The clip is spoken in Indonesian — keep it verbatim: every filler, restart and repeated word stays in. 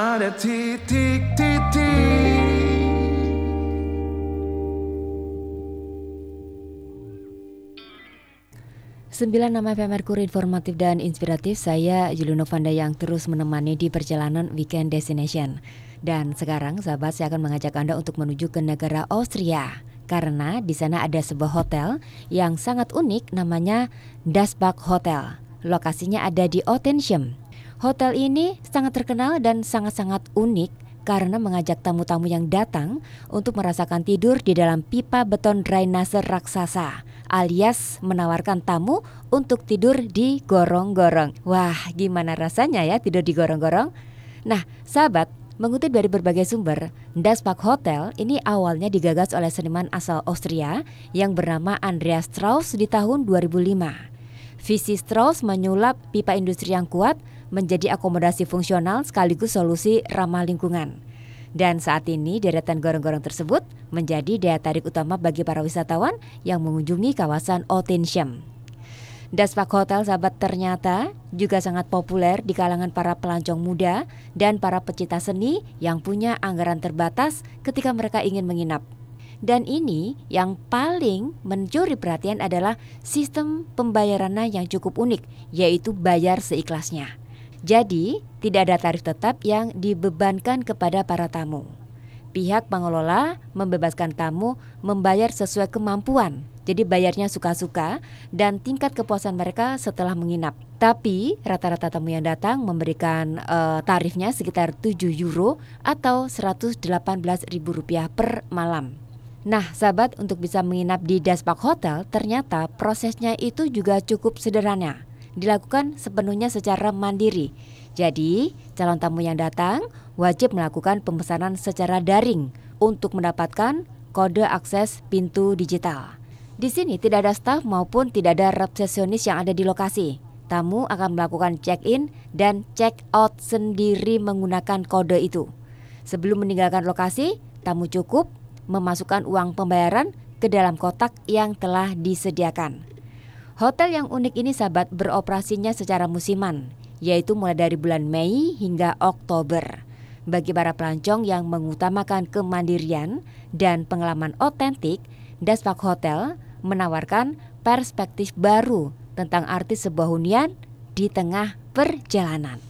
ada titik-titik. Sembilan nama F M Merkuri informatif dan inspiratif. Saya Juliano Fanda yang terus menemani di perjalanan Weekend Destination. Dan sekarang sahabat, saya akan mengajak Anda untuk menuju ke negara Austria. Karena di sana ada sebuah hotel yang sangat unik, namanya Das Park Hotel. Lokasinya ada di Ottensham. Hotel ini sangat terkenal dan sangat-sangat unik karena mengajak tamu-tamu yang datang untuk merasakan tidur di dalam pipa beton drainase raksasa, alias menawarkan tamu untuk tidur di gorong-gorong. Wah, gimana rasanya ya tidur di gorong-gorong? Nah, sahabat, mengutip dari berbagai sumber, Das Park Hotel ini awalnya digagas oleh seniman asal Austria yang bernama Andreas Strauss di tahun dua ribu lima. Visi Strauss menyulap pipa industri yang kuat menjadi akomodasi fungsional sekaligus solusi ramah lingkungan. Dan saat ini deretan gorong-gorong tersebut menjadi daya tarik utama bagi para wisatawan yang mengunjungi kawasan Ottensham. Das Park Hotel, sahabat, ternyata juga sangat populer di kalangan para pelancong muda dan para pecinta seni yang punya anggaran terbatas ketika mereka ingin menginap. Dan ini yang paling mencuri perhatian adalah sistem pembayarannya yang cukup unik, yaitu bayar seikhlasnya. Jadi tidak ada tarif tetap yang dibebankan kepada para tamu. Pihak pengelola membebaskan tamu membayar sesuai kemampuan. Jadi bayarnya suka-suka dan tingkat kepuasan mereka setelah menginap. Tapi rata-rata tamu yang datang memberikan uh, tarifnya sekitar tujuh euro atau seratus delapan belas ribu rupiah per malam. Nah sahabat, untuk bisa menginap di Das Park Hotel ternyata prosesnya itu juga cukup sederhana. Dilakukan sepenuhnya secara mandiri. Jadi calon tamu yang datang wajib melakukan pemesanan secara daring untuk mendapatkan kode akses pintu digital. Di sini tidak ada staf maupun tidak ada resepsionis yang ada di lokasi. Tamu akan melakukan check-in dan check-out sendiri menggunakan kode itu. Sebelum meninggalkan lokasi, tamu cukup memasukkan uang pembayaran ke dalam kotak yang telah disediakan. Hotel yang unik ini sahabat beroperasinya secara musiman, yaitu mulai dari bulan Mei hingga Oktober. Bagi para pelancong yang mengutamakan kemandirian dan pengalaman otentik, Das Park Hotel menawarkan perspektif baru tentang arti sebuah hunian di tengah perjalanan.